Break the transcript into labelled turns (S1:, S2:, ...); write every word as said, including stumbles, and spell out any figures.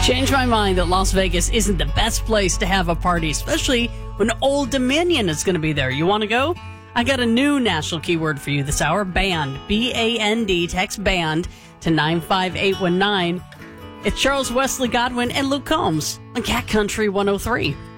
S1: Changed my mind that Las Vegas isn't the best place to have a party, especially when Old Dominion is going to be there. You want to go? I got a new national keyword for you this hour, band. B A N D, text band to nine five eight one nine. It's Charles Wesley Godwin and Luke Combs on Cat Country one oh three.